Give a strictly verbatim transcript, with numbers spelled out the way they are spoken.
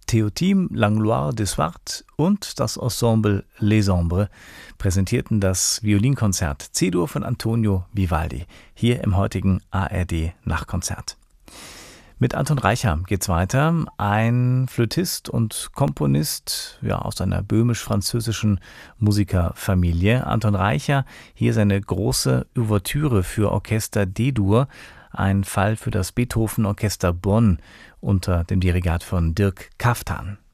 Théotime, Langlois de Swart und das Ensemble Les Ombres präsentierten das Violinkonzert C-Dur von Antonio Vivaldi, hier im heutigen A R D Nachtkonzert. Mit Anton Reicher geht's weiter, ein Flötist und Komponist ja, aus einer böhmisch-französischen Musikerfamilie. Anton Reicher, hier seine große Ouvertüre für Orchester D-Dur, ein Fall für das Beethoven Orchester Bonn unter dem Dirigat von Dirk Kaftan.